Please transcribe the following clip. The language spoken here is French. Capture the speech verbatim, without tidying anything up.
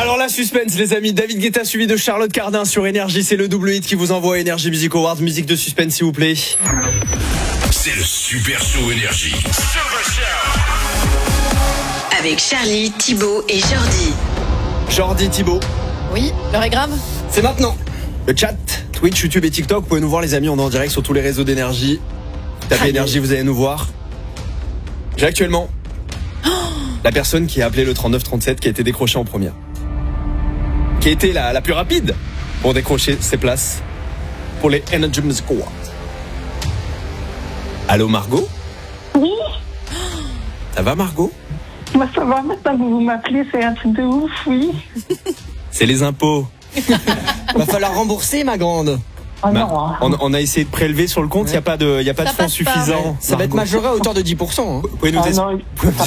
Alors la suspense les amis, David Guetta suivi de Charlotte Cardin sur Énergie, c'est le double hit qui vous envoie Énergie Music Awards, musique de suspense s'il vous plaît. C'est le Super Show Énergie. Avec Charlie, Thibaut et Jordi. Jordi, Thibaut. Oui, l'heure est grave. C'est maintenant. Le chat, Twitch, YouTube et TikTok, vous pouvez nous voir les amis, on est en direct sur tous les réseaux d'Énergie. Tapez Énergie, vous allez nous voir. J'ai actuellement oh la personne qui a appelé le trente-neuf trente-sept qui a été décrochée en première. Qui a été la, la plus rapide pour décrocher ses places pour les Energy Music Awards. Allô Margot? Oui. Ça va Margot? Bah ça va, maintenant que vous m'appelez, c'est un truc de ouf, oui. C'est les impôts. Va falloir rembourser ma grande. Oh bah, non, hein. on, on a essayé de prélever sur le compte, il ouais. n'y a pas de, y a pas ça de fonds suffisants. Ça va être majoré à hauteur de dix pour cent. Hein. Vous pouvez nous, oh es- non, vous pouvez nous